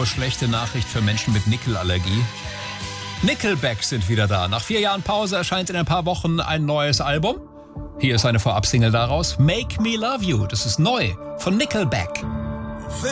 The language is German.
schlechte Nachricht für Menschen mit Nickelallergie. Nickelback sind wieder da. Nach 4 Jahren Pause erscheint in ein paar Wochen ein neues Album. Hier ist eine Vorabsingle daraus. Make Me Love You. Das ist neu von Nickelback.